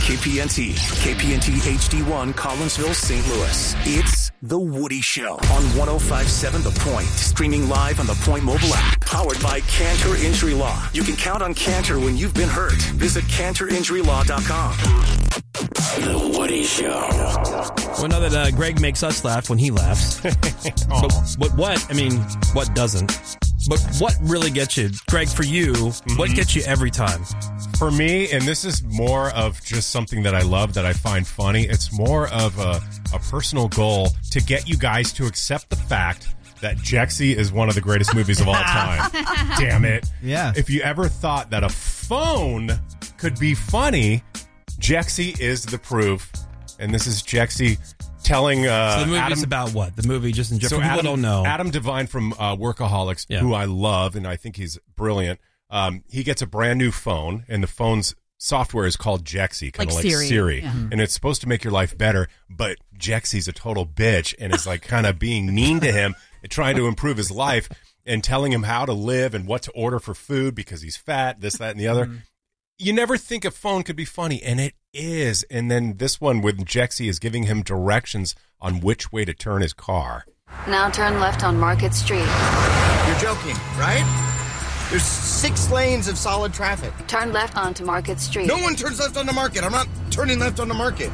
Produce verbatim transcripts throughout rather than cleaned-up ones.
K P N T, K P N T H D one, Collinsville, Saint Louis. It's The Woody Show on one oh five point seven The Point. Streaming live on the Point mobile app. Powered by Cantor Injury Law. You can count on Cantor when you've been hurt. Visit cantor injury law dot com. The Woody Show. Well, know that uh, Greg makes us laugh when he laughs. but, but what, I mean, what doesn't? But what really gets you, Greg, for you, mm-hmm. what gets you every time? For me, and this is more of just something that I love, that I find funny, it's more of a, a personal goal to get you guys to accept the fact that Jexy is one of the greatest movies of all time. Damn it. Yeah. If you ever thought that a phone could be funny, Jexy is the proof. And this is Jexy telling uh, so the movie's Adam, about what? The movie, just in so general, people Adam, don't know. Adam Devine from uh, Workaholics, yeah. who I love, and I think he's brilliant. Um, he gets a brand new phone, and the phone's software is called Jexy, kind of like, like Siri, Siri. Yeah. And it's supposed to make your life better, but Jexy's a total bitch and is like kind of being mean to him and trying to improve his life and telling him how to live and what to order for food because he's fat, this, that, and the other. Mm-hmm. You never think a phone could be funny, and it is. And then this one with Jexy is giving him directions on which way to turn his car. Now turn left on Market Street. You're joking, right? There's six lanes of solid traffic. Turn left onto Market Street. No one turns left onto Market. I'm not turning left onto Market.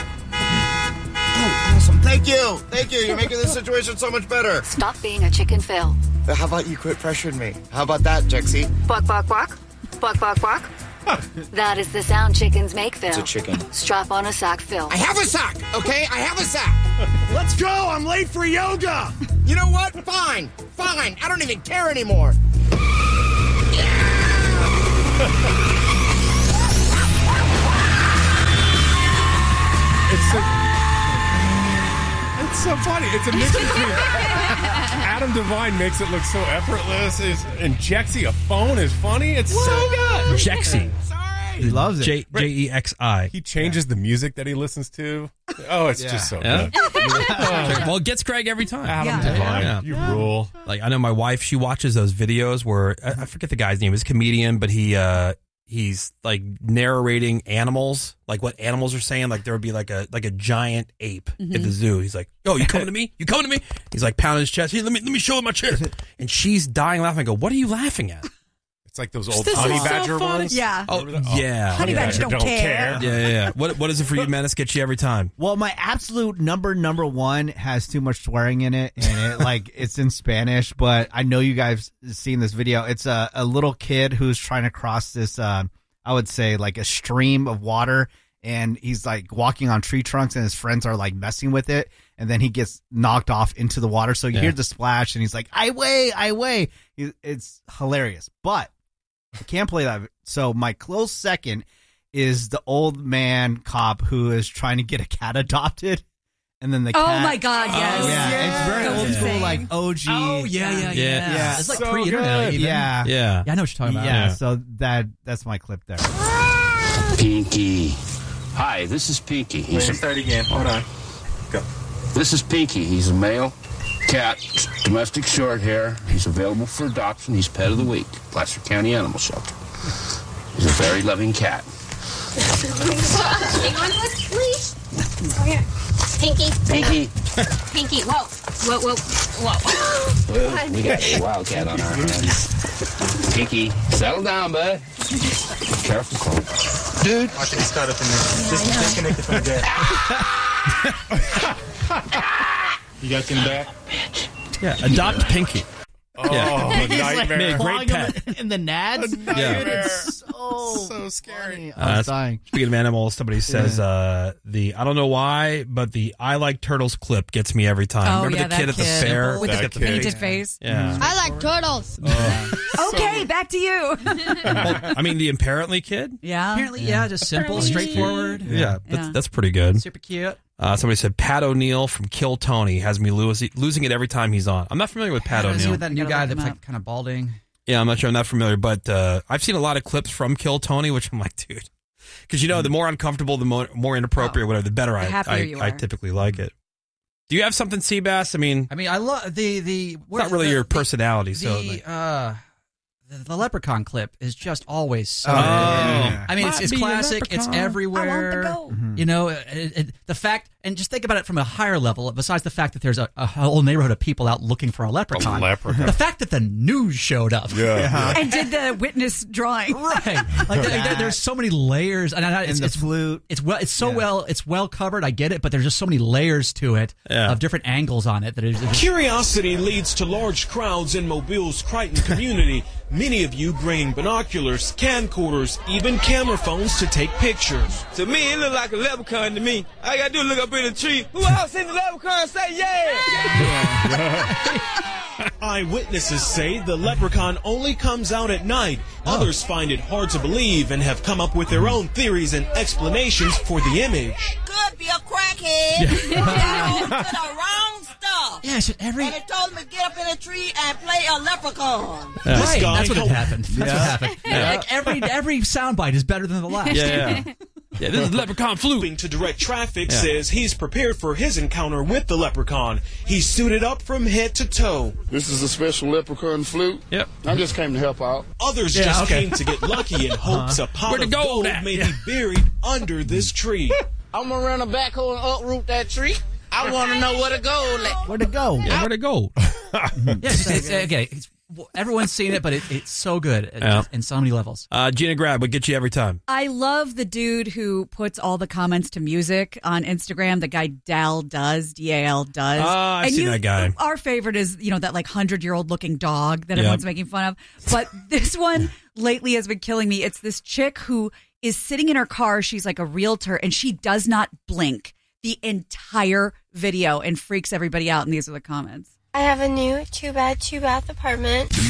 Oh, awesome. Thank you. Thank you. You're making this situation so much better. Stop being a chicken, Phil. How about you quit pressuring me? How about that, Jexy? Quack, quack, quack. Quack, quack, quack. That is the sound chickens make, Phil. It's a chicken. Strap on a sack, Phil. I have a sack, okay? I have a sack. Let's go. I'm late for yoga. You know what? Fine. Fine. I don't even care anymore. It's so, it's so funny. It's a mix between Adam Devine makes it look so effortless, it's, and Jexy, a phone is funny. It's Whoa. so good. Jexy. He loves it. J J E X I. He changes yeah. the music that he listens to. Oh, it's yeah. just so yeah. good. oh. Well, it gets Craig every time. Adam yeah. Devine, yeah. you rule. Like, I know my wife, she watches those videos where, I, I forget the guy's name, he's a comedian, but he, uh, he's like narrating animals, like what animals are saying. Like there would be like a like a giant ape mm-hmm. at the zoo. He's like, "Yo, you coming to me? You coming to me?" He's like pounding his chest. Hey, let me let me show him my chest. And she's dying laughing. I go, "What are you laughing at?" It's like those old honey badger so ones. Yeah. Oh, yeah. Honey badger don't, don't care. care. Yeah, yeah, yeah. What what is it for you, Menace? Get you every time. Well, my absolute number number one has too much swearing in it, and it like it's in Spanish. But I know you guys seen this video. It's a a little kid who's trying to cross this. Uh, I would say like a stream of water, and he's like walking on tree trunks, and his friends are like messing with it, and then he gets knocked off into the water. So you yeah. hear the splash, and he's like, "I weigh, I weigh." It's hilarious, but I can't play that. So my close second is the old man cop who is trying to get a cat adopted. And then the cat. Oh my God! Yes, oh, yeah, yeah. It's very old school, like O G. Oh yeah, yeah, yeah. yeah. yeah. It's like so pre-internet. Even. Yeah, yeah. Yeah, I know what you're talking about. Yeah, yeah. so that that's my clip there. Pinky. Hi, this is Pinky. He's Wait, a, start again. Hold on. Go. This is Pinky. He's a male cat, domestic short hair. He's available for adoption. He's pet of the week, Placer County Animal Shelter. He's a very loving cat. Hang on to us, please. Come here. Pinky. Pinky. Pinky. Whoa. Whoa, whoa, whoa. Well, we got a wildcat on our hands. Pinky, settle down, bud. Be careful, Cole. Dude. Watch it start up in there. Just disconnected from the deck. You guys in the back? Yeah, adopt Pinky. Oh, yeah. nightmare. Great pet. In the nads? Yeah. It's so, so scary. I was uh, dying. Speaking of animals, somebody says yeah. uh, the, I don't know why, but the I like turtles clip gets me every time. Oh, Remember yeah, the kid that at kid. the fair? With that the kid. painted face? Yeah. I like turtles. Uh, okay, so, back to you. well, I mean, the apparently kid? Yeah. Apparently, yeah, just simple, Apparently. straightforward. Yeah, yeah. That's, Yeah. that's pretty good. Super cute. Uh, somebody said Pat O'Neill from Kill Tony has me losing, losing it every time he's on. I'm not familiar with Pat Is he O'Neill. with that new Gotta guy look that's him like up. kind of balding? Yeah, I'm not sure. I'm not familiar, but uh, I've seen a lot of clips from Kill Tony, which I'm like, dude, because you know, the more uncomfortable, the more, more inappropriate, Oh, whatever, the better the I, happier I, you I are. typically like it. Do you have something, Seabass? I mean, I mean, I love the the. it's not really the, your the- personality, The, so like, uh, the Leprechaun clip is just always so Oh. good. Yeah. I mean, it's, Might it's be a classic. It's leprechaun. everywhere. I want to go. You know, it, it, the fact, and just think about it from a higher level, besides the fact that there's a, a whole neighborhood of people out looking for a leprechaun. A leprechaun. The fact that the news showed up. Yeah. yeah. And did the witness drawing. Right. Like, there, there- there's so many layers. And, I- it's, And the it's, flute. It's well, it's so Yeah. well, it's well covered. I get it, but there's just so many layers to it Yeah. of different angles on it that it's, it's Curiosity leads to large crowds in Mobile's Crichton community. Many of you bring binoculars, camcorders, even camera phones to take pictures. To me, it look like a leprechaun to me. All I gotta do is look up in the tree. Who else seen the leprechaun? Say yeah! Eyewitnesses say the leprechaun only comes out at night. Others find it hard to believe and have come up with their own theories and explanations for the image. Could be a crackhead. Yeah. To the wrong stuff. Yeah, it's just every. And it told him to get up in a tree and play a leprechaun. Yeah. This Right, guy that's what helped- happened. That's Yeah. what happened. Yeah. Like every every soundbite is better than the last. Yeah, yeah. Yeah, this is leprechaun flute. Helping to direct traffic Yeah. says he's prepared for his encounter with the leprechaun. He's suited up from head to toe. This is a special leprechaun flute. Yep. I just came to help out. Others Yeah, just okay. came to get lucky in hopes a pot Where the of gold gold at? may Yeah. be buried under this tree. I'm gonna run a backhoe and uproot that tree. I want to know where to go. Like, Where'd it go? Yeah, where'd it go? Yeah, it's, it's, okay. It's, everyone's seen it, but it, it's so good at, Yeah. in so many levels. Uh, Gina Grab would get you every time. I love the dude who puts all the comments to music on Instagram. The guy Dal does, D A L does. Ah, I've And seen you- that guy. Our favorite is, you know, that like hundred-year-old looking dog that Yep. everyone's making fun of. But this one lately has been killing me. It's this chick who is sitting in her car. She's like a realtor, and she does not blink the entire video and freaks everybody out. And these are the comments. I have a new two-bed, two-bath apartment.